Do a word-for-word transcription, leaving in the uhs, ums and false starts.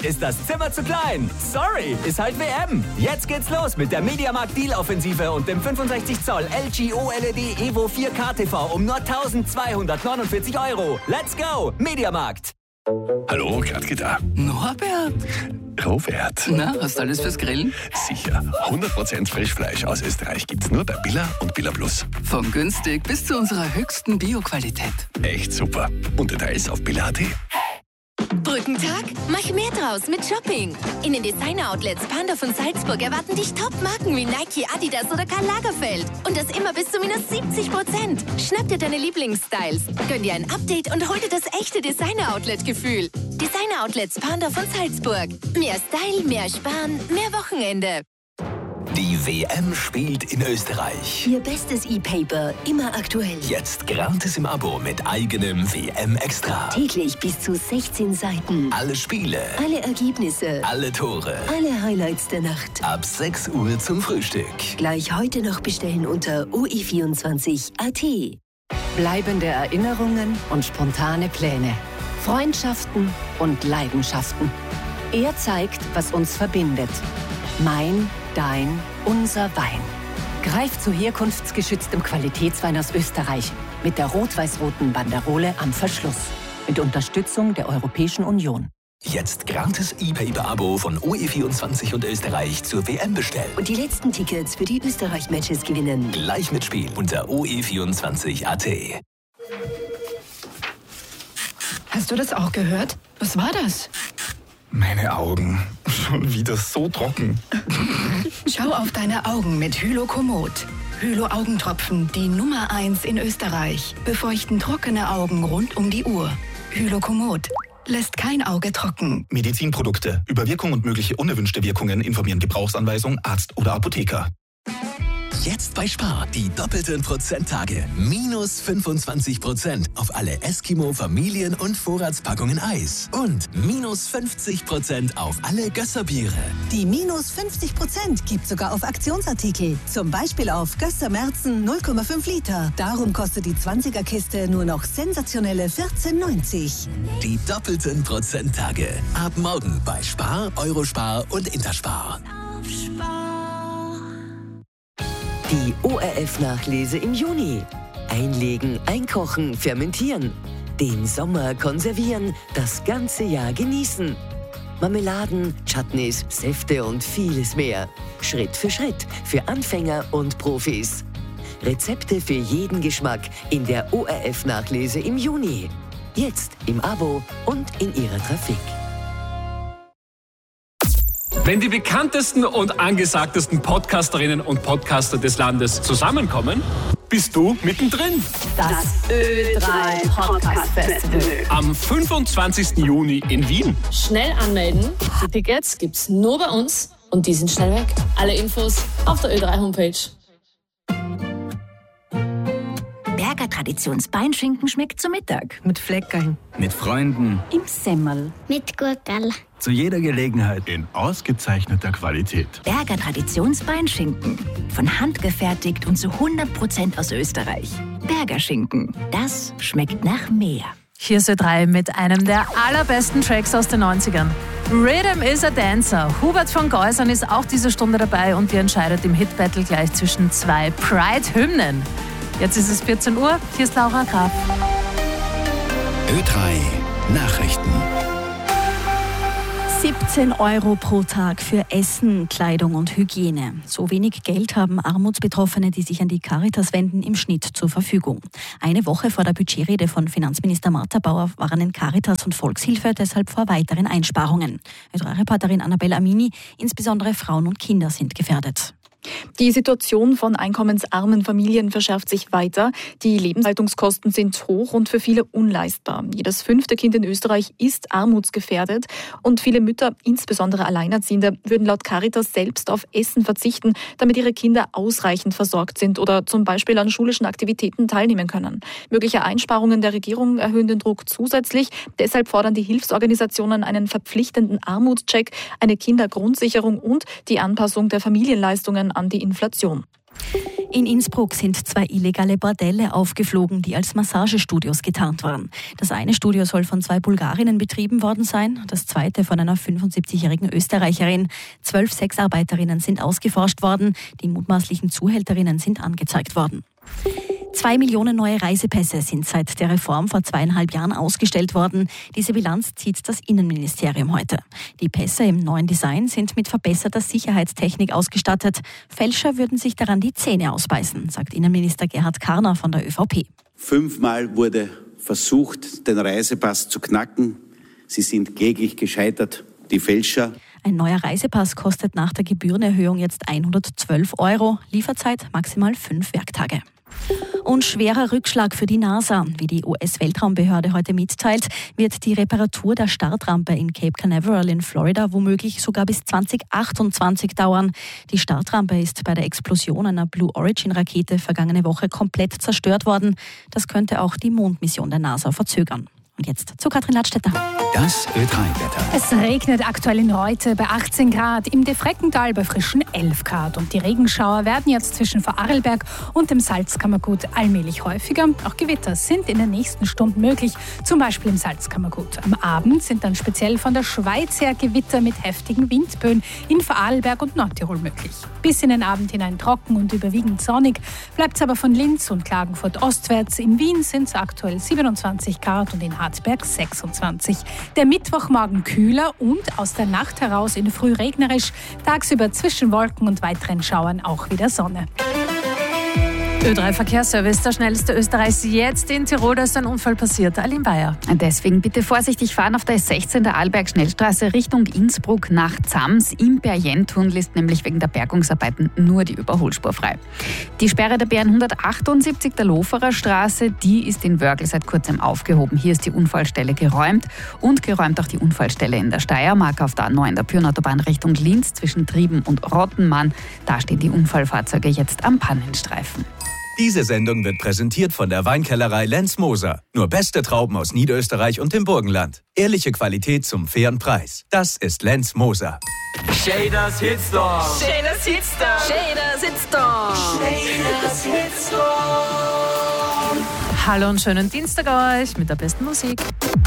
ist das Zimmer zu klein. Sorry, ist halt W M. Jetzt geht's los mit der Mediamarkt Deal-Offensive und dem fünfundsechzig Zoll L G O L E D Evo vier K T V um nur eintausendzweihundertneunundvierzig Euro. Let's go, Mediamarkt. Hallo, Gradke da. Norbert? Robert. Na, hast du alles fürs Grillen? Sicher. hundert Prozent Frischfleisch aus Österreich gibt's nur bei Billa und Billa Plus. Von günstig bis zu unserer höchsten Bio-Qualität. Echt super. Und Details auf billa punkt at. Brückentag? Mach mehr draus mit Shopping. In den Designer-Outlets Pandorf und Salzburg erwarten dich Top-Marken wie Nike, Adidas oder Karl Lagerfeld. Und das immer bis zu minus siebzig Prozent. Schnapp dir deine Lieblingsstyles, gönn dir ein Update und hol dir das echte Designer-Outlet-Gefühl. Designer-Outlets Pandorf und Salzburg. Mehr Style, mehr Sparen, mehr Wochenende. Die W M spielt in Österreich. Ihr bestes E-Paper, immer aktuell. Jetzt gratis im Abo mit eigenem W M-Extra. Täglich bis zu sechzehn Seiten. Alle Spiele, Alle Ergebnisse, alle Tore. alle Highlights der Nacht. Ab sechs Uhr zum Frühstück. Gleich heute noch bestellen unter o e vierundzwanzig punkt a t. Bleibende Erinnerungen und spontane Pläne. Freundschaften und Leidenschaften. Er zeigt, was uns verbindet. Mein, dein, unser Wein. Greif zu herkunftsgeschütztem Qualitätswein aus Österreich mit der rot-weiß-roten Banderole am Verschluss. Mit Unterstützung der Europäischen Union. Jetzt gratis E-Paper-Abo von O E vierundzwanzig und Österreich zur W M bestellen. Und die letzten Tickets für die Österreich-Matches gewinnen. Gleich mitspielen unter o e vierundzwanzig punkt a t. Hast du das auch gehört? Was war das? Meine Augen. Schon wieder so trocken. Schau auf deine Augen mit Hylokomod. Hylo-Augentropfen, die Nummer eins in Österreich. Befeuchten trockene Augen rund um die Uhr. Hylokomod lässt kein Auge trocken. Medizinprodukte. Über Wirkung und mögliche unerwünschte Wirkungen informieren Gebrauchsanweisung, Arzt oder Apotheker. Jetzt bei Spar die doppelten Prozenttage. Minus fünfundzwanzig Prozent auf alle Eskimo, Familien- und Vorratspackungen Eis. Und minus fünfzig Prozent auf alle Gösserbiere. Die minus fünfzig Prozent gibt sogar auf Aktionsartikel. Zum Beispiel auf Gösser Merzen null Komma fünf Liter. Darum kostet die zwanziger-Kiste nur noch sensationelle vierzehn neunzig. Die doppelten Prozenttage. Ab morgen bei Spar, Eurospar und Interspar. Die O R F-Nachlese im Juni. Einlegen, einkochen, fermentieren. Den Sommer konservieren, das ganze Jahr genießen. Marmeladen, Chutneys, Säfte und vieles mehr. Schritt für Schritt für Anfänger und Profis. Rezepte für jeden Geschmack in der O R F-Nachlese im Juni. Jetzt im Abo und in Ihrer Trafik. Wenn die bekanntesten und angesagtesten Podcasterinnen und Podcaster des Landes zusammenkommen, bist du mittendrin. Das Ö drei Podcast Festival. Am fünfundzwanzigsten Juni in Wien. Schnell anmelden. Die Tickets gibt's nur bei uns und die sind schnell weg. Alle Infos auf der Ö drei Homepage. Berger Traditionsbeinschinken schmeckt zu Mittag. Mit Fleckerln. Mit Freunden. Im Semmel. Mit Gurkerl. Zu jeder Gelegenheit. In ausgezeichneter Qualität. Berger Traditionsbeinschinken. Von Hand gefertigt und zu hundert Prozent aus Österreich. Berger Schinken. Das schmeckt nach mehr. Hier ist Ö drei mit einem der allerbesten Tracks aus den neunzigern. Rhythm is a Dancer. Hubert von Geusern ist auch diese Stunde dabei und ihr entscheidet im Hit-Battle gleich zwischen zwei Pride-Hymnen. Jetzt ist es vierzehn Uhr, hier ist Laura Graf. Ö drei Nachrichten. siebzehn Euro pro Tag für Essen, Kleidung und Hygiene. So wenig Geld haben Armutsbetroffene, die sich an die Caritas wenden, im Schnitt zur Verfügung. Eine Woche vor der Budgetrede von Finanzminister Martha Bauer warnen Caritas und Volkshilfe deshalb vor weiteren Einsparungen. Ö drei Reporterin Annabella Amini, insbesondere Frauen und Kinder sind gefährdet. Die Situation von einkommensarmen Familien verschärft sich weiter. Die Lebenshaltungskosten sind hoch und für viele unleistbar. Jedes fünfte Kind in Österreich ist armutsgefährdet und viele Mütter, insbesondere Alleinerziehende, würden laut Caritas selbst auf Essen verzichten, damit ihre Kinder ausreichend versorgt sind oder zum Beispiel an schulischen Aktivitäten teilnehmen können. Mögliche Einsparungen der Regierung erhöhen den Druck zusätzlich. Deshalb fordern die Hilfsorganisationen einen verpflichtenden Armutscheck, eine Kindergrundsicherung und die Anpassung der Familienleistungen an die Inflation. In Innsbruck sind zwei illegale Bordelle aufgeflogen, die als Massagestudios getarnt waren. Das eine Studio soll von zwei Bulgarinnen betrieben worden sein, das zweite von einer fünfundsiebzigjährigen Österreicherin. Zwölf Sexarbeiterinnen sind ausgeforscht worden, die mutmaßlichen Zuhälterinnen sind angezeigt worden. Zwei Millionen neue Reisepässe sind seit der Reform vor zweieinhalb Jahren ausgestellt worden. Diese Bilanz zieht das Innenministerium heute. Die Pässe im neuen Design sind mit verbesserter Sicherheitstechnik ausgestattet. Fälscher würden sich daran die Zähne ausbeißen, sagt Innenminister Gerhard Karner von der ÖVP. Fünfmal wurde versucht, den Reisepass zu knacken. Sie sind kläglich gescheitert, die Fälscher. Ein neuer Reisepass kostet nach der Gebührenerhöhung jetzt hundertzwölf Euro, Lieferzeit maximal fünf Werktage. Und schwerer Rückschlag für die NASA. Wie die U S-Weltraumbehörde heute mitteilt, wird die Reparatur der Startrampe in Cape Canaveral in Florida womöglich sogar bis zwanzig achtundzwanzig dauern. Die Startrampe ist bei der Explosion einer Blue Origin-Rakete vergangene Woche komplett zerstört worden. Das könnte auch die Mondmission der NASA verzögern. Und jetzt zu Katrin Ladstätter. Das Ö drei Wetter. Es regnet aktuell in Reute bei achtzehn Grad, im Defreckental bei frischen elf Grad. Und die Regenschauer werden jetzt zwischen Vorarlberg und dem Salzkammergut allmählich häufiger. Auch Gewitter sind in den nächsten Stunden möglich, zum Beispiel im Salzkammergut. Am Abend sind dann speziell von der Schweiz her Gewitter mit heftigen Windböen in Vorarlberg und Nordtirol möglich. Bis in den Abend hinein trocken und überwiegend sonnig, bleibt es aber von Linz und Klagenfurt ostwärts. In Wien sind es aktuell siebenundzwanzig Grad und in Hartberg sechsundzwanzig. Der Mittwochmorgen kühler und aus der Nacht heraus in der Früh regnerisch, tagsüber zwischen Wolken und weiteren Schauern auch wieder Sonne. Ö drei Verkehrsservice, der schnellste Österreichs jetzt in Tirol, da ist ein Unfall passiert. Aline Bayer. Deswegen bitte vorsichtig fahren auf der S sechzehn der Arlberg-Schnellstraße Richtung Innsbruck nach Zams. Im Bergentunnel ist nämlich wegen der Bergungsarbeiten nur die Überholspur frei. Die Sperre der B N hundertachtundsiebzig der Loferer Straße, die ist in Wörgl seit kurzem aufgehoben. Hier ist die Unfallstelle geräumt und geräumt auch die Unfallstelle in der Steiermark auf der A neun der Pyrnenautobahn Richtung Linz zwischen Trieben und Rottenmann. Da stehen die Unfallfahrzeuge jetzt am Pannenstreifen. Diese Sendung wird präsentiert von der Weinkellerei Lenz Moser. Nur beste Trauben aus Niederösterreich und dem Burgenland. Ehrliche Qualität zum fairen Preis. Das ist Lenz Moser. Shaders Hitstorm. Shaders Hitstorm. Shaders Hitstorm. Shaders Hitstorm. Hallo und schönen Dienstag euch mit der besten Musik.